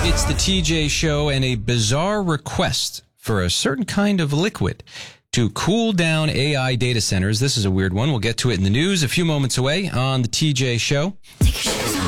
It's the TJ Show and a bizarre request for a certain kind of liquid to cool down AI data centers. This is a weird one. We'll get to it in the news a few moments away on the TJ Show.